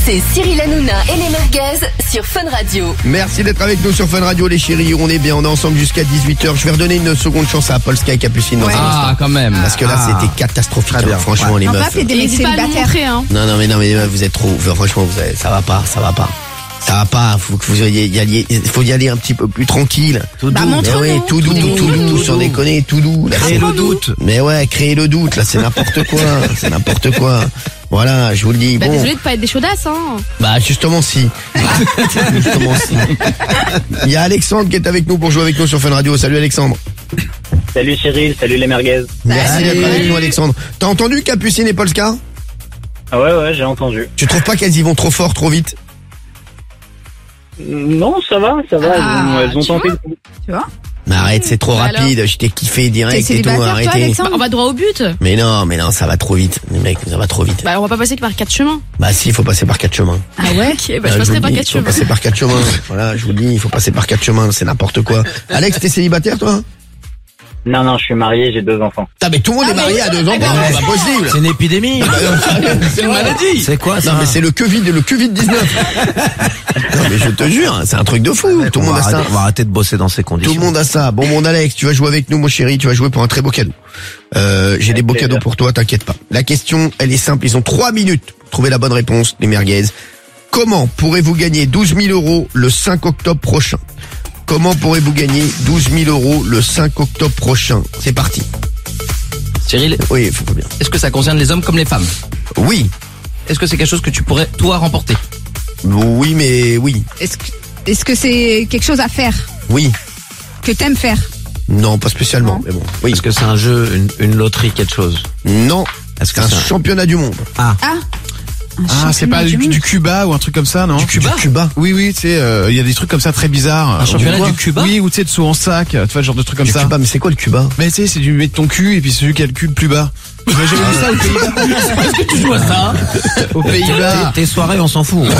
C'est Cyril Hanouna et les Merguez sur Fun Radio. Merci d'être avec nous sur Fun Radio, les chéris. On est bien, on est ensemble jusqu'à 18h. Je vais redonner une seconde chance à Polska et Capucine dans un instant. Quand même. Parce que là, c'était catastrophique, hein, franchement, les On meufs. va faire des mecs célibataires. Non, mais vous êtes trop. Franchement, ça va pas. Ça va pas, faut que vous y alliez, faut y aller un petit peu plus tranquille. Tout doux. Tout doux, sans déconner, tout doux. Là, Créer le doute. Mais ouais, créer le doute, là, c'est n'importe quoi, Voilà, je vous le dis. Bah, bon. désolé de pas être des chaudasses, hein. Bah, justement, si. Il y a Alexandre qui est avec nous pour jouer avec nous sur Fun Radio. Salut Alexandre. Salut Cyril, salut les merguez. Merci d'être avec nous Alexandre. T'as entendu Capucine et Polska? Ouais, j'ai entendu. Tu trouves pas qu'elles y vont trop fort, trop vite? Non, ça va, elles ont tenté. Tu vois? Mais arrête, c'est trop Bah rapide, je t'ai kiffé direct T'es et tout, célibataire, toi, arrêtez. Alexandre? Bah, on va droit au but. Mais non, ça va trop vite, les mecs, ça va trop vite. Bah, on va pas passer que par 4 chemins. Bah si, il faut passer par 4 chemins. Ah ouais? Ok, bah, je vous passerai le par dis, 4 faut chemins. passer par 4 chemins. Voilà, je vous le dis, il faut passer par 4 chemins, c'est n'importe quoi. Alex, t'es célibataire toi? Non, je suis marié, j'ai 2 enfants. Ah mais tout le monde est marié à 2 ans, c'est pas possible. C'est une épidémie. C'est une maladie. C'est quoi ça? Non mais c'est le Covid-19. Non mais je te jure, c'est un truc de fou. Tout le monde a ça. On va arrêter de bosser dans ces conditions. Tout le monde a ça. Bon Alex, tu vas jouer avec nous mon chéri, tu vas jouer pour un très beau cadeau. J'ai des beaux cadeaux pour toi, t'inquiète pas. La question, elle est simple, ils ont 3 minutes pour trouver la bonne réponse, les merguez. Comment pourrez-vous gagner 12 000 € le 5 octobre prochain? Comment pourrez-vous gagner 12 000 € le 5 octobre prochain? C'est parti. Cyril, Oui, il faut pas bien. est-ce que ça concerne les hommes comme les femmes? Oui. Est-ce que c'est quelque chose que tu pourrais, toi, remporter? Oui, mais oui. Est-ce que c'est quelque chose à faire? Oui. Que t'aimes faire? Non, pas spécialement, Non. mais bon. Oui. Est-ce que c'est un jeu, une loterie, quelque chose? Non. Est-ce que C'est un c'est un- championnat du monde. C'est pas du Cuba ou un truc comme ça, non? Du Cuba. Oui, tu sais, il y a des trucs comme ça très bizarres. Un championnat du Cuba? Oui, ou tu sais, dessous en sac, tu vois, le genre de trucs comme Du ça. Cuba, mais c'est quoi le Cuba? Mais tu sais, c'est du mettre ton cul et puis celui qui a le cul le plus bas. Mais j'avais vu ça aux Pays-Bas. Est-ce que tu joues à ça? Aux Pays-Bas. Tes soirées, on s'en fout.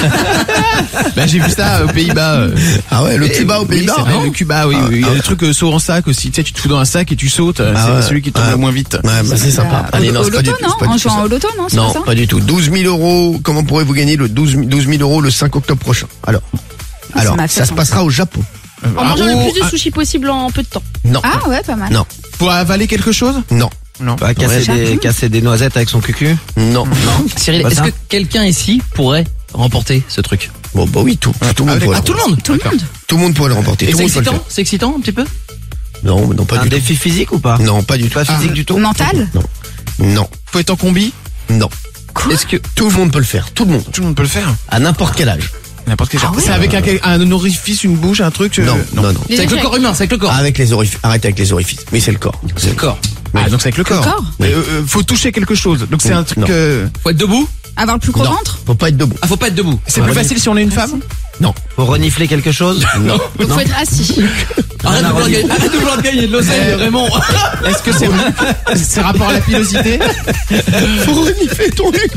Bah, j'ai vu ça aux Pays-Bas. Ah ouais, le Cuba aux Pays-Bas. Oui, le Cuba, oui. Il y a des trucs saut en sac aussi. Tu sais, tu te fous dans un sac et tu sautes. Ah C'est ouais. celui qui tombe Ouais. le moins vite. Ouais, bah c'est sympa. Allez, non, Au c'est pas du loto, tout. c'est pas non? En du tout jouant ça. au loto, non? C'est Non, pas ça? pas du tout. 12 000 €. Comment pourrez-vous gagner le 12 000 € le 5 octobre prochain? Alors, m'a fait ça se penser. passera au Japon. En mangeant le plus de ah, sushi possible en peu de temps. Non. Ah ouais, pas mal. Non. Faut avaler quelque chose? Non. Bah, casser des noisettes avec son cucu? Non. Cyril, Pas est-ce ça que quelqu'un ici pourrait remporter ce truc? Bon, bah oui, tout le monde pourrait. Tout le monde? Tout le monde? Tout le monde pourrait le remporter. Et Tout c'est le monde peut le excitant? faire. C'est excitant un petit peu? Non, pas Un du tout. défi physique ou pas? Non, pas du tout. Pas physique du tout? Mental? Non. Faut être en combi? Non. Est-ce que Tout le monde peut le faire. Tout le monde. Tout le monde peut le faire. À n'importe quel âge. N'importe quel genre. C'est avec un orifice, une bouche, un truc? Non. c'est avec le corps humain, c'est avec le corps. Avec les orifices. Arrêtez avec les orifices. Oui, c'est le corps. C'est le corps. Ah, donc c'est avec le corps. corps? Mais, faut toucher quelque chose. Donc c'est un truc. Non. Faut être debout? Avoir le plus gros Non. ventre? Faut pas être debout. Ah, faut pas être debout. C'est plus facile si on est une femme? Non. Faut renifler quelque chose? Non. Donc, faut être assis. Arrête de vouloir gagner de l'oseille, Raymond. Est-ce que c'est rapport à la pilosité? Faut renifler ton nez.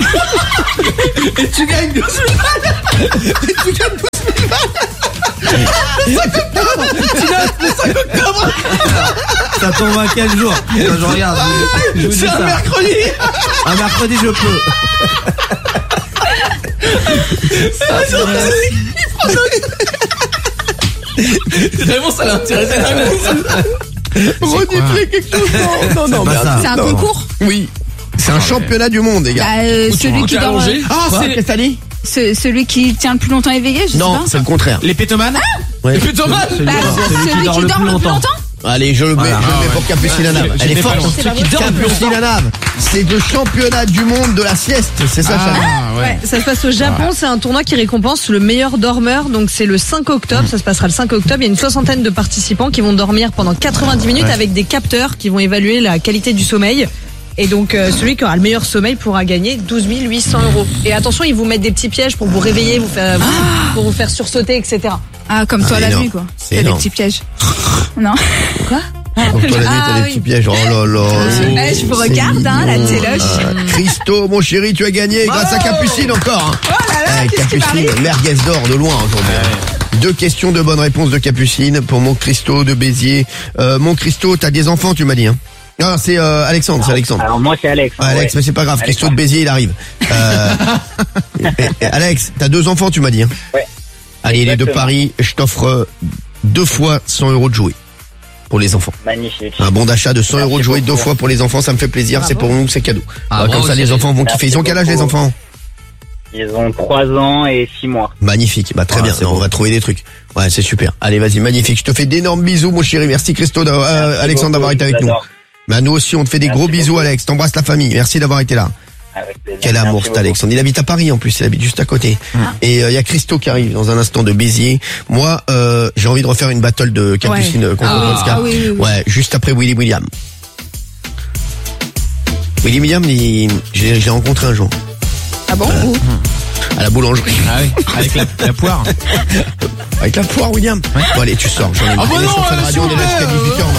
Et tu gagnes 12 000 balles. Tu gagnes 12 000 balles. Le 5 octobre. Tu notes le 5 octobre. Ça tombe à quel jour? Quand je regarde, je vous dis C'est un ça. mercredi. Un mercredi, je peux. Raymond, ça l'intéresse. Renifler quelque chose. Non, pas mais ça. C'est un non. concours? Oui. C'est un championnat du monde, les gars. Bah, celui qui dort, Ah, qu'est-ce que t'as dit? celui qui tient le plus longtemps éveillé, je sais Non, pas. c'est le contraire. Les pétomanes? Ouais. Et plutôt mal. Bah, celui qui dort le plus longtemps? Allez, je le mets, pour Capucine Anave. Elle est J'étais pas forte. loin. Ceux qui dorment plus Capucine Anave. C'est le championnat du monde de la sieste. C'est ça, Charlie. Ah, ouais. Ça se passe au Japon, c'est un tournoi qui récompense le meilleur dormeur, donc c'est le 5 octobre, ça se passera le 5 octobre, il y a une 60aine de participants qui vont dormir pendant 90 minutes avec des capteurs qui vont évaluer la qualité du sommeil. Et donc celui qui aura le meilleur sommeil pourra gagner 12 800 €. Et attention, ils vous mettent des petits pièges pour vous réveiller, pour vous faire sursauter, etc. Ah, comme toi Ah, la énorme. nuit, quoi. C'est T'as des énorme. petits pièges. Non? Quoi? Donc toi la nuit t'as Ah, des oui. petits pièges. Oh là là. Je vous regarde, hein, la téloche. Christo, mon chéri, tu as gagné grâce à Capucine encore. Hein. qu'est-ce qui Capucine, m'arrive merguez d'or de loin aujourd'hui. 2 questions de bonnes réponses de Capucine pour mon Christo de Béziers. Mon Christo, t'as des enfants, tu m'as dit. Hein. Non, c'est Alexandre, c'est Alexandre. Alors moi, c'est Alex. Ouais, Alex, mais c'est pas grave, Christo de Béziers, il arrive. Alex, t'as 2 enfants, tu m'as dit. Hein. Ouais. Allez, il est de Exactement. Paris, je t'offre 2 fois 100 € de jouets pour les enfants. Magnifique. Un bon d'achat de 100 Merci € de jouets 2 beaucoup. fois pour les enfants, ça me fait plaisir, c'est pour nous, c'est cadeau. Ah, Ouais, comme bravo, ça, les Cyril. enfants vont Merci kiffer. Ils ont quel âge, les beaucoup. enfants? Ils ont 3 ans et 6 mois. Magnifique, bah très Ah, bien, c'est on beau. va trouver des trucs. Ouais, c'est super. Allez, vas-y, magnifique. Je te fais d'énormes bisous, mon chéri. Merci Christo, Merci Alexandre d'avoir beaucoup, été avec je nous. vous adore. Bah nous aussi, on te fait des Merci gros bisous, beaucoup. Alex. T'embrasses la famille. Merci d'avoir été là. Avec plaisir. Quel amour, Merci cet beaucoup. Alexandre. Il habite à Paris en plus, il habite juste à côté. Et il y a Christo qui arrive dans un instant de Béziers. Moi, j'ai envie de refaire une battle de Capucine contre Polska. Ah oui, oui, oui. Ouais, juste après Willy William. Willy William, je l'ai rencontré un jour Ah bon? à la boulangerie. Ah oui, avec la poire. Avec la poire, William. Bon allez, tu sors. J'en ai marre. bah On est non, sur Fun Radio, on est là jusqu'à 18h.